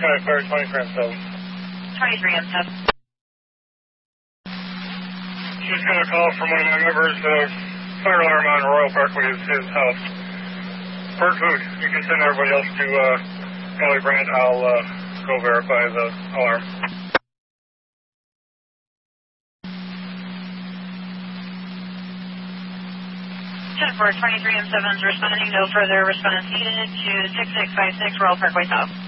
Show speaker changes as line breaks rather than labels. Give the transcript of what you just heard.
Fire 23M7.
23M7.
She's got a call from one of my members. Fire alarm on Royal Parkway is his house. Berthoud, you can send everybody else to Ellie Brandt. I'll go verify the alarm.
10-4, 23M7 is responding. No further response needed to 6656 Royal Parkway South.